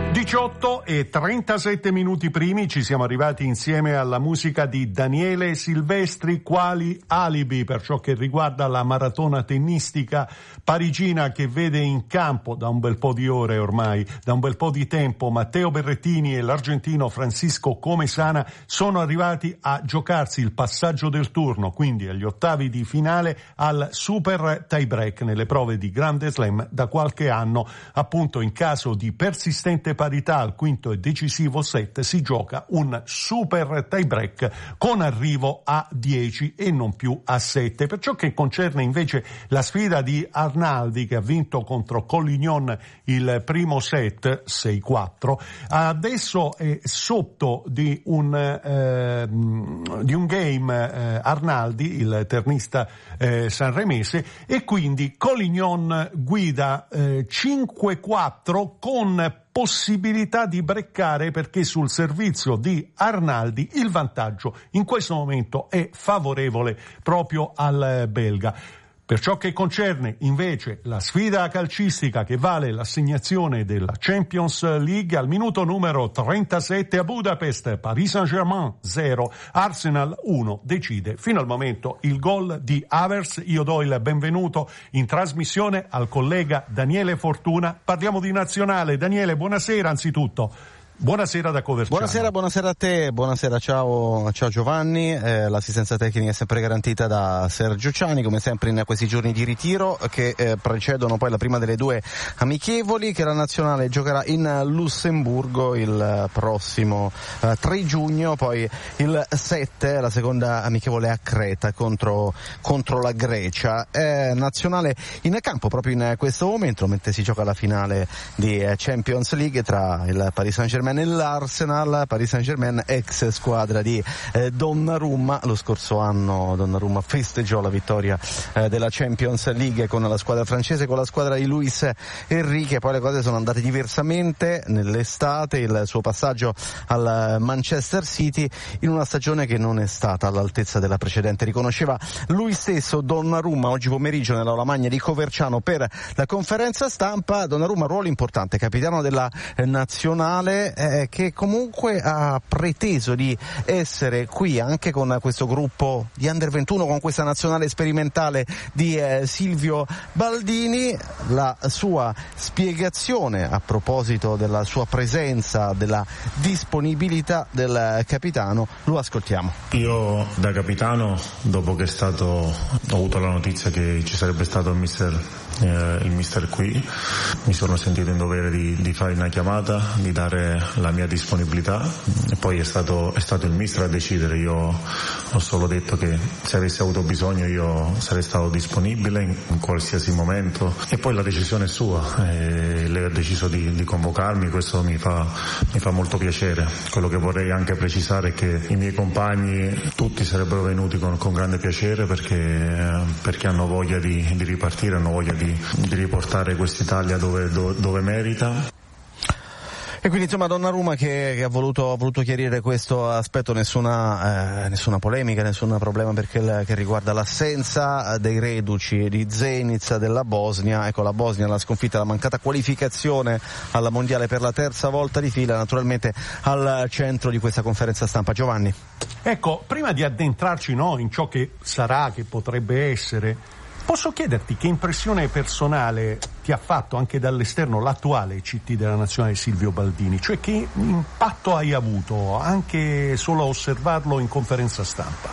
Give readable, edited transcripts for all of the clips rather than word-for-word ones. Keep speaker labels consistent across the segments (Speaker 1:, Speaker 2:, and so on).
Speaker 1: 18:37 primi, ci siamo arrivati insieme alla musica di Daniele Silvestri, Quali alibi, per ciò che riguarda la maratona tennistica parigina che vede in campo da un bel po' di ore ormai, da un bel po' di tempo, Matteo Berrettini e l'argentino Francisco Comesana sono arrivati a giocarsi il passaggio del turno, quindi agli ottavi di finale al super tie break nelle prove di Grande Slam da qualche anno. Appunto, in caso di persistente parità al quinto e decisivo set si gioca un super tie break con arrivo a 10 e non più a 7. Per ciò che concerne invece la sfida di Arnaldi, che ha vinto contro Collignon il primo set 6-4, adesso è sotto di un game Arnaldi, il tennista sanremese, e quindi Collignon guida 5-4 con possibilità di breccare, perché sul servizio di Arnaldi il vantaggio in questo momento è favorevole proprio al belga. Per ciò che concerne invece la sfida calcistica che vale l'assegnazione della Champions League, al minuto numero 37 a Budapest, Paris Saint-Germain 0, Arsenal 1, decide fino al momento il gol di Havertz. Io do il benvenuto in trasmissione al collega Daniele Fortuna. Parliamo di nazionale. Daniele, buonasera anzitutto. Buonasera da Coverciano.
Speaker 2: Buonasera a te, buonasera, ciao Giovanni. L'assistenza tecnica è sempre garantita da Sergio Ciani, come sempre in questi giorni di ritiro che precedono poi la prima delle due amichevoli che la nazionale giocherà in Lussemburgo il prossimo 3 giugno, poi il 7 la seconda amichevole a Creta contro la Grecia. Nazionale in campo proprio in questo momento, mentre si gioca la finale di Champions League tra il Paris Saint-Germain e l'Arsenal. Paris Saint-Germain, ex squadra di Donnarumma. Lo scorso anno Donnarumma festeggiò la vittoria della Champions League con la squadra francese, con la squadra di Luis Enrique. Poi le cose sono andate diversamente nell'estate, il suo passaggio al Manchester City in una stagione che non è stata all'altezza della precedente. Riconosceva lui stesso Donnarumma oggi pomeriggio nell'aula magna di Coverciano per la conferenza stampa. Donnarumma, ruolo importante, capitano della nazionale, che comunque ha preteso di essere qui anche con questo gruppo di Under 21, con questa nazionale sperimentale di Silvio Baldini. La sua spiegazione a proposito della sua presenza, della disponibilità del capitano, lo ascoltiamo.
Speaker 3: Io da capitano, dopo che ho avuto la notizia che ci sarebbe stato il mister qui, mi sono sentito in dovere di fare una chiamata, di dare la mia disponibilità, e poi è stato il mister a decidere. Io ho solo detto che se avessi avuto bisogno io sarei stato disponibile in qualsiasi momento, e poi la decisione è sua. Lei ha deciso di convocarmi, questo mi fa molto piacere. Quello che vorrei anche precisare è che i miei compagni tutti sarebbero venuti con grande piacere, perché hanno voglia di ripartire, hanno voglia di riportare quest'Italia dove merita.
Speaker 2: E quindi insomma Donnarumma che ha voluto chiarire questo aspetto, nessuna polemica, nessun problema che riguarda l'assenza dei reduci di Zenica della Bosnia. Ecco, la Bosnia, la sconfitta, la mancata qualificazione alla mondiale per la terza volta di fila, naturalmente al centro di questa conferenza stampa. Giovanni.
Speaker 1: Ecco, prima di addentrarci in ciò che sarà, che potrebbe essere, posso chiederti che impressione personale ti ha fatto anche dall'esterno l'attuale CT della nazionale Silvio Baldini? Cioè, che impatto hai avuto anche solo a osservarlo in conferenza stampa?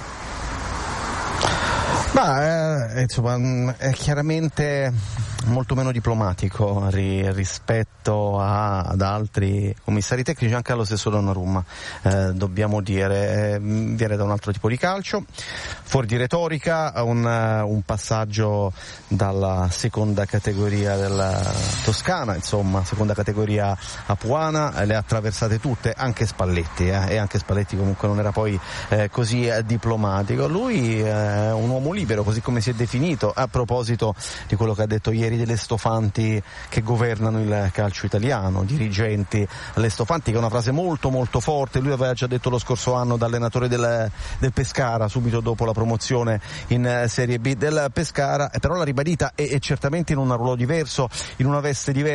Speaker 2: Insomma, è chiaramente molto meno diplomatico rispetto ad altri commissari tecnici, anche allo stesso Donnarumma, dobbiamo dire. Viene da un altro tipo di calcio, fuori di retorica, un passaggio dalla seconda categoria della Toscana, insomma seconda categoria apuana, le ha attraversate tutte, anche Spalletti, e anche Spalletti comunque non era poi così diplomatico. Lui è un uomo libero, così come si è definito, a proposito di quello che ha detto ieri delle stofanti che governano il calcio italiano, dirigenti alle stofanti, che è una frase molto molto forte. Lui aveva già detto lo scorso anno da allenatore del Pescara, subito dopo la promozione in Serie B del Pescara, però l'ha ribadita, e certamente in un ruolo diverso, in una veste diversa.